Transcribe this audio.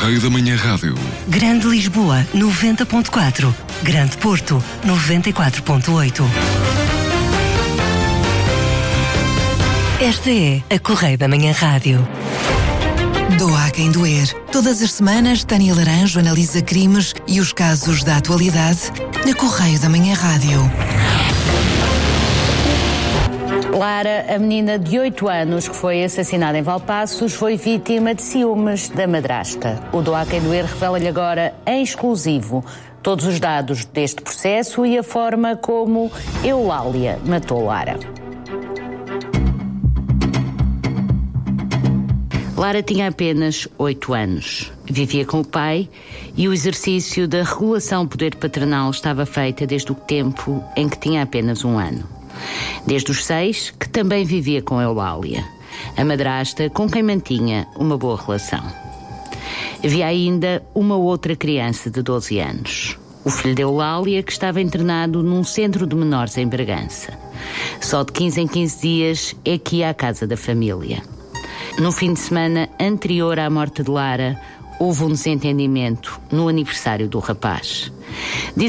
Correio da Manhã Rádio. Grande Lisboa, 90.4. Grande Porto, 94.8. Esta é a Correio da Manhã Rádio. Doa a quem doer. Todas as semanas, Tânia Laranjo analisa crimes e os casos da atualidade na Correio da Manhã Rádio. Lara, a menina de 8 anos que foi assassinada em Valpaços, foi vítima de ciúmes da madrasta. O Doa a quem doer revela-lhe agora, em exclusivo, todos os dados deste processo e a forma como Eulália matou Lara. Lara tinha apenas 8 anos. Vivia com o pai e o exercício da regulação do poder paternal estava feita desde o tempo em que tinha apenas 1 ano. Desde os 6, que também vivia com Eulália, a madrasta com quem mantinha uma boa relação. Havia ainda uma outra criança de 12 anos, o filho de Eulália, que estava internado num centro de menores em Bragança. Só de 15 em 15 dias é que ia à casa da família. No fim de semana anterior à morte de Lara, houve um desentendimento no aniversário do rapaz. Diz